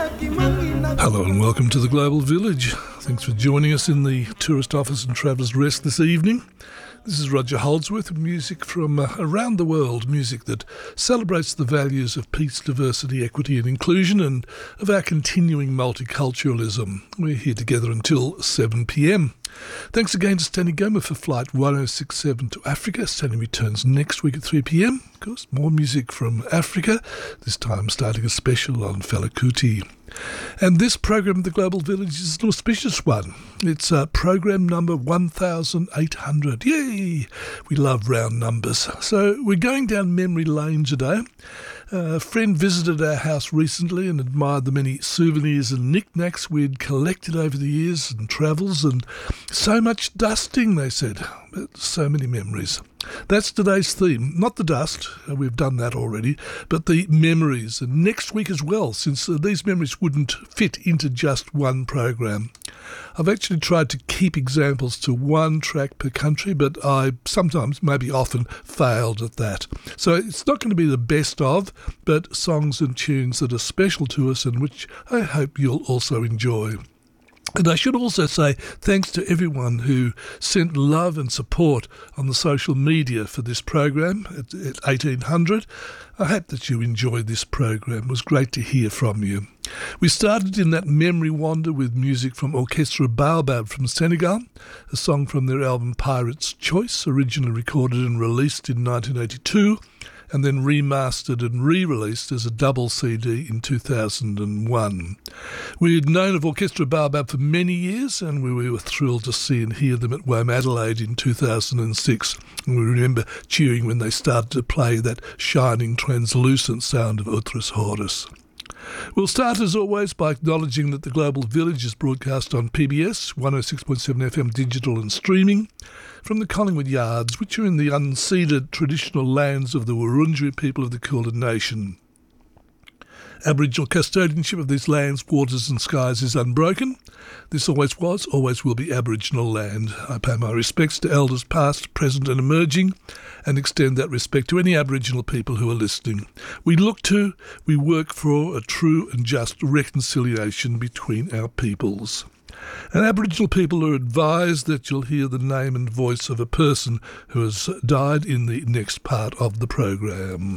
Hello and welcome to the Global Village. Thanks for joining us in the Tourist Office and Traveller's Rest this evening. This is Roger Holdsworth with music from around the world, music that celebrates the values of peace, diversity, equity and inclusion and of our continuing multiculturalism. We're here together until 7 p.m. Thanks again to Stanley Goma for Flight 1067 to Africa. Stanley returns next week at 3 p.m. Of course, more music from Africa, this time starting a special on Fela Kuti. And this program, The Global Village, is an auspicious one. It's program number 1800. Yay! We love round numbers. So we're going down memory lane today. A friend visited our house recently and admired the many souvenirs and knickknacks we'd collected over the years and travels, and so much dusting, they said, but so many memories. That's today's theme, not the dust, we've done that already, but the memories, and next week as well, since these memories wouldn't fit into just one program. I've actually tried to keep examples to one track per country, but I sometimes, maybe often, failed at that. So it's not going to be the best of, but songs and tunes that are special to us and which I hope you'll also enjoy. And I should also say thanks to everyone who sent love and support on the social media for this program at 1800. I hope that you enjoyed this program. It was great to hear from you. We started in that memory wander with music from Orchestra Baobab from Senegal, a song from their album Pirate's Choice, originally recorded and released in 1982, and then remastered and re-released as a double CD in 2001. We had known of Orchestra Baobab for many years, and we were thrilled to see and hear them at WOMADelaide in 2006. And we remember cheering when they started to play that shining, translucent sound of Outros Horus. We'll start as always by acknowledging that the Global Village is broadcast on PBS, 106.7 FM digital and streaming, from the Collingwood Yards, which are in the unceded traditional lands of the Wurundjeri people of the Kulin Nation. Aboriginal custodianship of these lands, waters and skies is unbroken. This always was, always will be Aboriginal land. I pay my respects to elders past, present and emerging, and extend that respect to any Aboriginal people who are listening. We work for a true and just reconciliation between our peoples. And Aboriginal people are advised that you'll hear the name and voice of a person who has died in the next part of the program.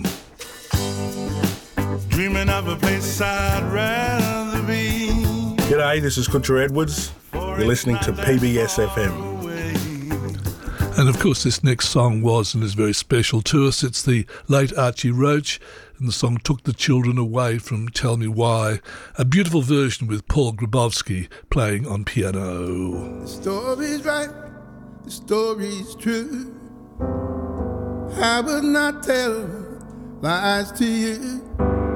Dreaming of a place I'd rather be. G'day, this is Kutcher Edwards. You're listening to PBS FM. And of course this next song was and is very special to us. It's the late Archie Roach, and the song Took the Children Away from Tell Me Why, a beautiful version with Paul Grabowski playing on piano. The story's right, the story's true. I would not tell lies to you.